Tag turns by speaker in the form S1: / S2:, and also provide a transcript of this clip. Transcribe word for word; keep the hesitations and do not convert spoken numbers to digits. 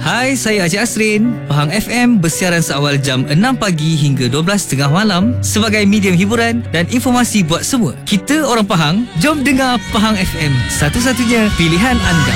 S1: Hai, saya Encik Asrin. Pahang F M bersiaran seawal jam enam pagi hingga dua belas tiga puluh malam sebagai medium hiburan dan informasi buat semua. Kita orang Pahang, jom dengar Pahang F M, satu-satunya pilihan anda.